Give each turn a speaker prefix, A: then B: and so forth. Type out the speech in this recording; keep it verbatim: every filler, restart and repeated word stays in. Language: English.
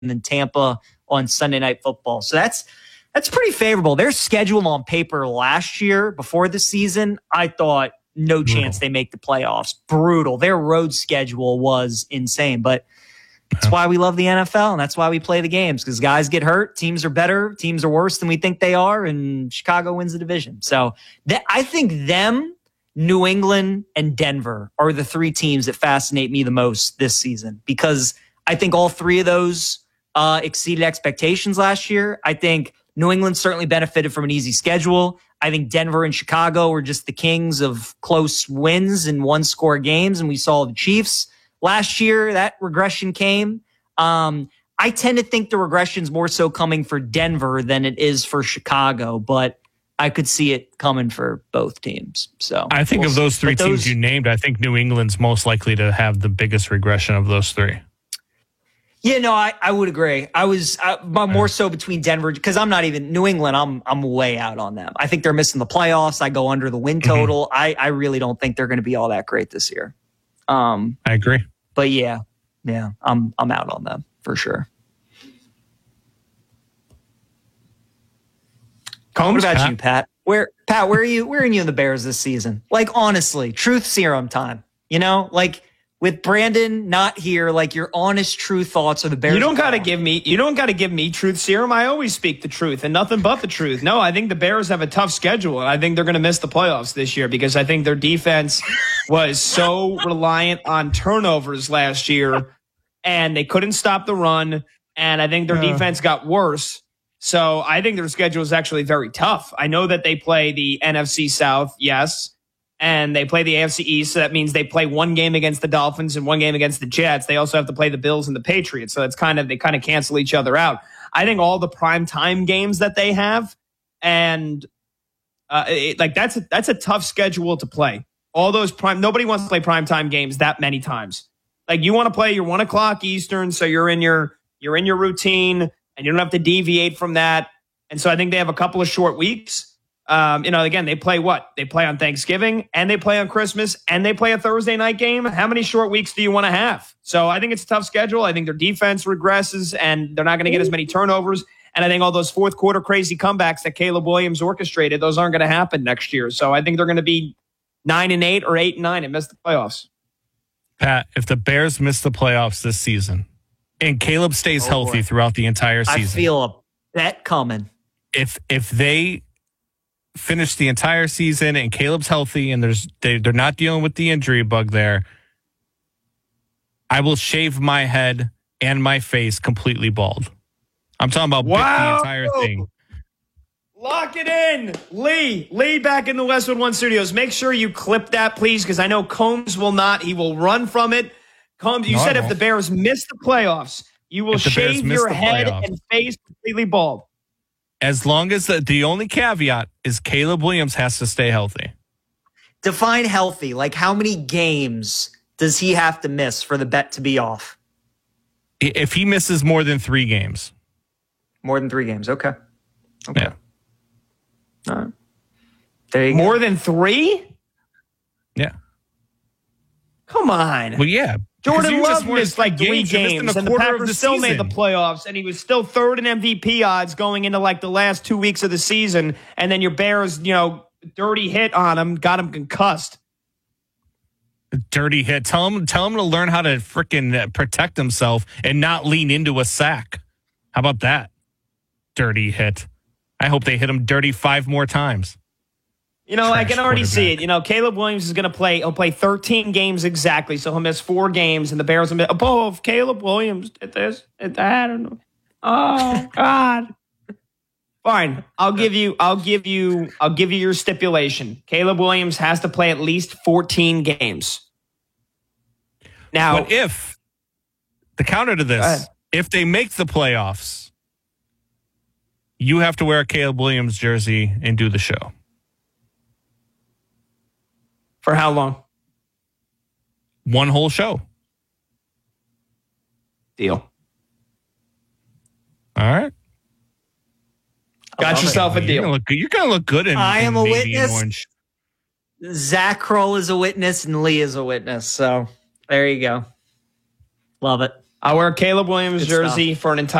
A: then Tampa on Sunday Night Football. So that's that's pretty favorable. Their schedule on paper last year, before the season, I thought no
B: Brutal.
A: chance they make the playoffs. Brutal. Their road schedule was insane. But that's why we love the N F L, and that's why we play the games, because guys get hurt, teams are better, teams are worse than we think they are, and Chicago wins the division. So th- I think them, New England, and Denver are the three teams that fascinate me the most this season, because I think all three of those uh, exceeded expectations last year. I think New England certainly benefited from an easy schedule. I think Denver and Chicago were just the kings of close wins and one-score games, and we saw the Chiefs last year. That regression came. Um, I tend to think the regression is more so coming for Denver than it is for Chicago, but I could see it coming for both teams. So
B: I think
A: we'll
B: of those three
A: those,
B: teams you named, I think New England's most likely to have the biggest regression of those three.
A: Yeah, no, I, I would agree. I was uh, more so between Denver, because I'm not even New England. I'm I'm way out on them. I think they're missing the playoffs. I go under the win total. Mm-hmm. I, I really don't think they're going to be all that great this year. Um,
B: I agree.
A: But yeah, yeah, I'm I'm out on them for sure.
B: Combs,
A: what about
B: Pat?
A: you, Pat? Where Pat? Where are you? Where are you in the Bears this season? Like, honestly, truth serum time. You know, like with Brandon not here, like your honest, true thoughts of the Bears.
C: You don't got to give me. You don't got to give me truth serum. I always speak the truth and nothing but the truth. No, I think the Bears have a tough schedule, and I think they're going to miss the playoffs this year because I think their defense was so reliant on turnovers last year, and they couldn't stop the run. And I think their uh. defense got worse. So I think their schedule is actually very tough. I know that they play the N F C South, yes, and they play the A F C East. So that means they play one game against the Dolphins and one game against the Jets. They also have to play the Bills and the Patriots. So it's kind of, they kind of cancel each other out. I think all the prime time games that they have, and uh, it, like that's a, that's a tough schedule to play. All those prime, nobody wants to play prime time games that many times. Like you want to play your one o'clock Eastern, so you're in your you're in your routine. And you don't have to deviate from that. And so I think they have a couple of short weeks. Um, you know, again, they play what? They play on Thanksgiving, and they play on Christmas, and they play a Thursday night game. How many short weeks do you want to have? So I think it's a tough schedule. I think their defense regresses, and they're not going to get as many turnovers. And I think all those fourth quarter crazy comebacks that Caleb Williams orchestrated, those aren't going to happen next year. So I think they're going to be nine and eight or eight and nine and miss the playoffs.
B: Pat, if the Bears miss the playoffs this season, and Caleb stays oh, healthy boy. throughout the entire season,
A: I feel a bet coming.
B: If if they finish the entire season and Caleb's healthy and there's they, they're not dealing with the injury bug there, I will shave my head and my face completely bald. I'm talking about
C: wow.
B: the entire thing.
C: Lock it in. Lee, Lee back in the Westwood One Studios. Make sure you clip that, please, because I know Combs will not. He will run from it. Combs, you no, said if the Bears miss the playoffs, you will shave your head playoffs. and face completely bald.
B: As long as the, the only caveat is Caleb Williams has to stay healthy.
A: Define healthy. Like how many games does he have to miss for the bet to be off?
B: If he misses more than three games.
A: More than three games. Okay. Okay.
B: Yeah.
A: All right. There you
C: more
A: go.
C: than three?
B: Yeah.
C: Come on.
B: Well, yeah.
C: Jordan Love missed like three games, and the Packers still made the playoffs, and he was still third in M V P odds going into like the last two weeks of the season, and then your Bears, you know, dirty hit on him, got him concussed.
B: Dirty hit. Tell him, tell him to learn how to freaking protect himself and not lean into a sack. How about that? Dirty hit. I hope they hit him dirty five more times.
C: You know, Trash I can already see it. You know, Caleb Williams is going to play. He'll play thirteen games exactly, so he'll miss four games, and the Bears will miss. Oh, if Caleb Williams did this, did that, I don't know. Oh God. Fine, I'll give you. I'll give you. I'll give you your stipulation. Caleb Williams has to play at least fourteen games. Now,
B: but if the counter to this, if they make the playoffs, you have to wear a Caleb Williams jersey and do the show.
C: For how long?
B: One whole show.
C: Deal.
B: All right.
C: Got yourself
B: it.
C: a deal.
B: You're gonna look, you're gonna look good in,
A: I am
B: in
A: a
B: navy
A: witness.
B: and orange.
A: Zach Kroll is a witness and Lee is a witness. So there you go. Love it.
C: I wear Caleb Williams
A: Good
C: jersey
A: stuff.
C: for an entire